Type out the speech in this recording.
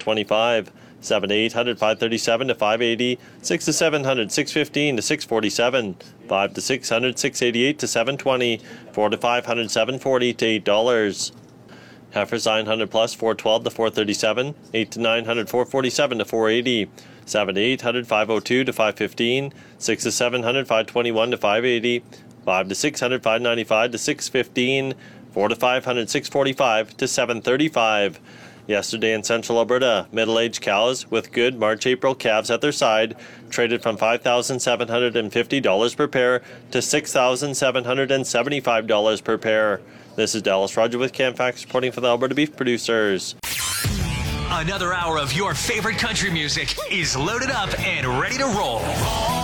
525. 7 to 800, 537 to 580. 6 to 700, 615 to 647. 5 to 600, 688 to 720. 4 to 500, 740 to $8. Heifers 900 plus 412 to 437. 8 to 900, 447 to 480. 7 to 800, 502 to 515. 6 to 700, 521 to 580. 5 to 600, 595 to 615. 4 to 500, 645 to 735. Yesterday in Central Alberta, middle-aged cows with good March-April calves at their side traded from $5,750 per pair to $6,775 per pair. This is Dallas Roger with CanFax reporting for the Alberta Beef Producers. Another hour of your favorite country music is loaded up and ready to roll.